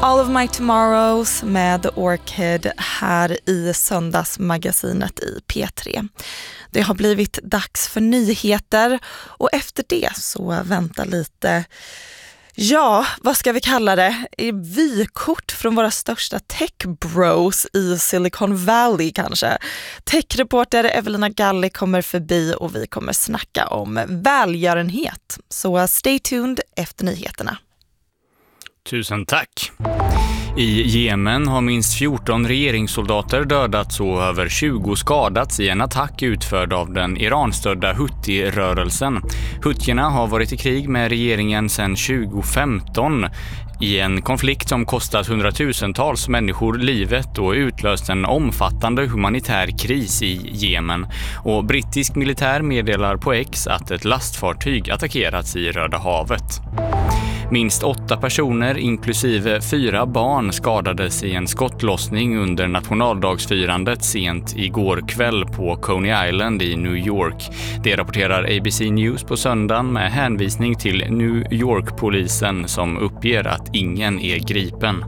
All of My Tomorrows med Orchid här i söndagsmagasinet i P3. Det har blivit dags för nyheter och efter det så väntar lite, ja, vad ska vi kalla det? Vykort från våra största tech-bros i Silicon Valley kanske. Tech-reporter Evelina Galli kommer förbi och vi kommer snacka om välgörenhet. Så stay tuned efter nyheterna. Tusen tack. I Jemen har minst 14 regeringssoldater dödats och över 20 skadats i en attack utförd av den Iranstödda Houthi-rörelsen. Houthierna har varit i krig med regeringen sedan 2015 i en konflikt som kostat hundratusentals människor livet och utlöst en omfattande humanitär kris i Jemen. Och brittisk militär meddelar på X att ett lastfartyg attackerats i Röda havet. Minst 8 personer, inklusive 4 barn, skadades i en skottlossning under nationaldagsfirandet sent igår kväll på Coney Island i New York. Det rapporterar ABC News på söndagen med hänvisning till New York-polisen som uppger att ingen är gripen.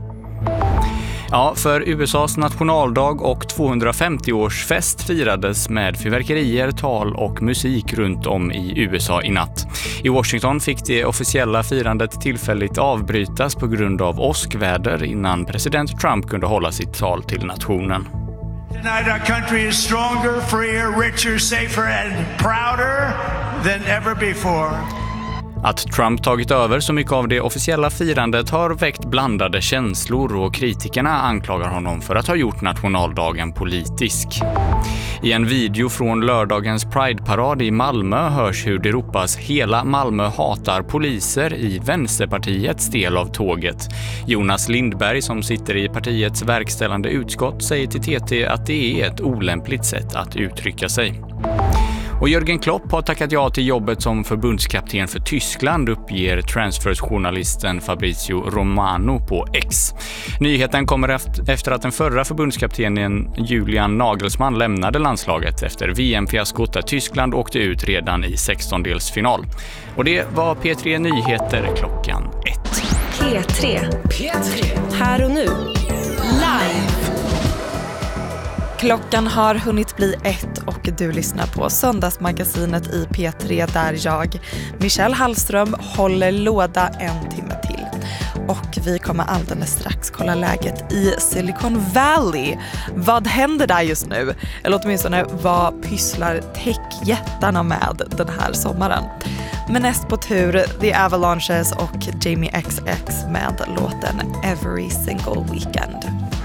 Ja, för USAs nationaldag och 250-årsfest firades med fyrverkerier, tal och musik runt om i USA i natt. I Washington fick det officiella firandet tillfälligt avbrytas på grund av åskväder innan president Trump kunde hålla sitt tal till nationen. Tonight our country is stronger, freer, richer, safer and prouder than ever before. Att Trump tagit över så mycket av det officiella firandet har väckt blandade känslor och kritikerna anklagar honom för att ha gjort nationaldagen politisk. I en video från lördagens Pride-parad i Malmö hörs hur det ropas "Hela Malmö hatar poliser" i Vänsterpartiets del av tåget. Jonas Lindberg som sitter i partiets verkställande utskott säger till TT att det är ett olämpligt sätt att uttrycka sig. Och Jürgen Klopp har tackat ja till jobbet som förbundskapten för Tyskland, uppger transfersjournalisten Fabrizio Romano på X. Nyheten kommer efter att den förra förbundskaptenen Julian Nagelsmann lämnade landslaget efter VM-fiaskot där Tyskland åkte ut redan i 16-delsfinal. Och det var P3 Nyheter klockan 1. P3. Här och nu. Live. Klockan har hunnit bli 1 och du lyssnar på söndagsmagasinet i P3 där jag, Michelle Hallström, håller låda en timme till. Och vi kommer alldeles strax kolla läget i Silicon Valley. Vad händer där just nu? Eller åtminstone vad pysslar techjättarna med den här sommaren? Men näst på tur, The Avalanches och Jamie XX med låten Every Single Weekend.